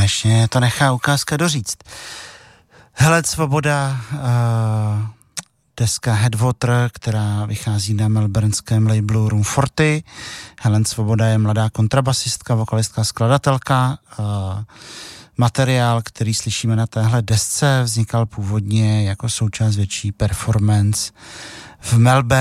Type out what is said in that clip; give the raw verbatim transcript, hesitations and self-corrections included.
konečně to nechá ukázka doříct. Hele, Svoboda, uh, deska Headwater, která vychází na melbourneském labelu Room čtyřicet. Helen Svoboda je mladá kontrabasistka, vokalistka, skladatelka. Uh, materiál, který slyšíme na téhle desce, vznikal původně jako součást větší performance v Melbourne